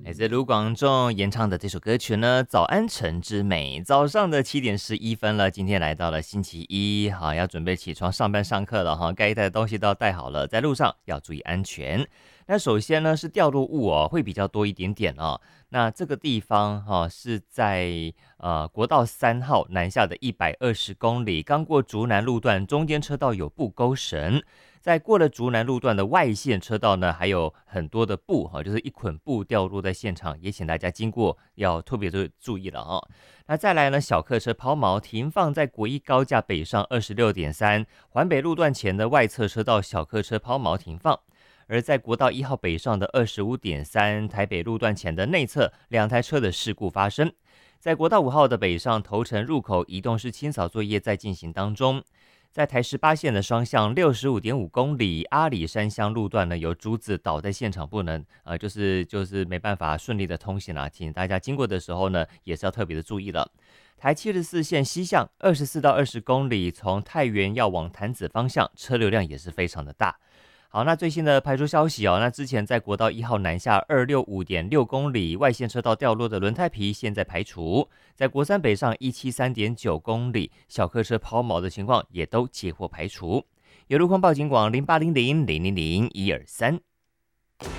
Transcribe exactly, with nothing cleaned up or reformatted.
来自卢广仲演唱的这首歌曲呢，《早安晨之美》。早上的七点十一分了，今天来到了星期一，好，要准备起床上班上课了哈，该带的东西都要带好了，在路上要注意安全。那首先呢是掉落物哦，会比较多一点点哦。那这个地方哈、哦、是在呃国道三号南下的一百二十公里，刚过竹南路段，中间车道有布勾绳。在过了竹南路段的外线车道呢，还有很多的布哈，就是一捆布掉落在现场，也请大家经过要特别注注意了哈、哦。那再来呢，小客车抛锚停放在国一高架北上二十六点三环北路段前的外侧车道，小客车抛锚停放。而在国道一号北上的二十五点三台北路段前的内侧，两台车的事故发生。在国道五号的北上头城入口，移动式清扫作业在进行当中。在台十八线的双向六十五点五公里阿里山乡路段呢，有竹子倒在现场，不能呃，就是就是没办法顺利的通行啦，请大家经过的时候呢，也是要特别的注意了。台七十四线西向二十四到二十公里，从太原要往潭子方向，车流量也是非常的大。好，那最新的排除消息哦，那之前在国道一号南下二六五点六公里外线车道掉落的轮胎皮现在排除，在国三北上一七三点九公里小客车抛锚的情况也都接获排除。有路况报警广零八零零零零零一二三。